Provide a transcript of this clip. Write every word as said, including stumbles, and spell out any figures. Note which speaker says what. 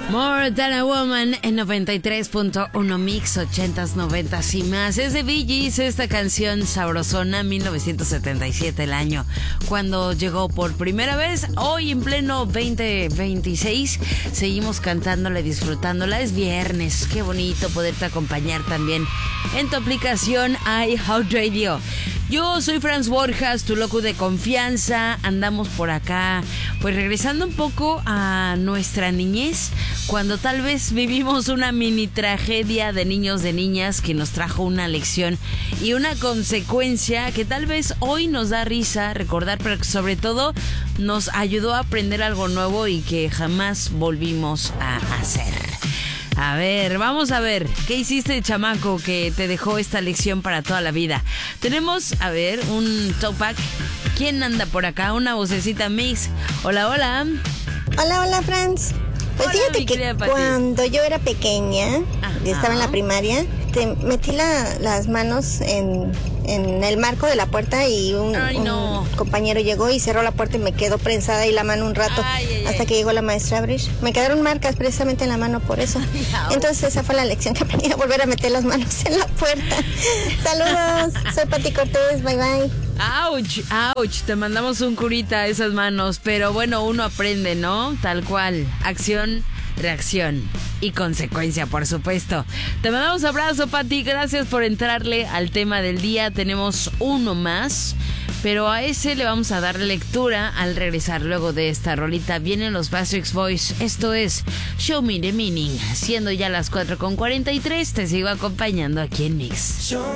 Speaker 1: More Than a Woman en noventa y tres punto uno Mix, ochentas, noventas y más. Es de Bee Gees esta canción sabrosona, mil novecientos setenta y siete el año, cuando llegó por primera vez. Hoy en pleno veinte veintiséis seguimos cantándola y disfrutándola. Es viernes, qué bonito poderte acompañar también en tu aplicación iHeartRadio. Yo soy Franz Borjas, tu loco de confianza. Andamos por acá, pues regresando un poco a nuestra niñez, cuando tal vez vivimos una mini tragedia de niños, de niñas, que nos trajo una lección y una consecuencia que tal vez hoy nos da risa recordar, pero que sobre todo nos ayudó a aprender algo nuevo y que jamás volvimos a hacer. A ver, vamos a ver, ¿qué hiciste, chamaco, que te dejó esta lección para toda la vida? Tenemos, a ver, un Tupac. ¿Quién anda por acá? Una vocecita mix. Hola, hola.
Speaker 2: Hola, hola, Franz. Pues
Speaker 1: Hola,
Speaker 2: fíjate que cuando yo era pequeña, y estaba en la primaria, te metí la, las manos en, en el marco de la puerta y un,
Speaker 1: Ay, no.
Speaker 2: un compañero llegó y cerró la puerta y me quedó prensada ahí la mano un rato,
Speaker 1: Ay, ay,
Speaker 2: hasta
Speaker 1: ay.
Speaker 2: que llegó la maestra Abrish. Me quedaron marcas precisamente en la mano por eso.
Speaker 1: Ay,
Speaker 2: Entonces esa fue la lección que aprendí, a volver a meter las manos en la puerta. Saludos, soy Pati Cortés, bye bye.
Speaker 1: Ouch, ouch, te mandamos un curita a esas manos, pero bueno, uno aprende, ¿no? Tal cual, acción, reacción y consecuencia, por supuesto. Te mandamos abrazo, Pati, gracias por entrarle al tema del día. Tenemos uno más, pero a ese le vamos a dar lectura al regresar luego de esta rolita. Vienen los Bastrix Boys, esto es Show Me The Meaning. Siendo ya las cuatro con cuarenta y tres, te sigo acompañando aquí en Mix.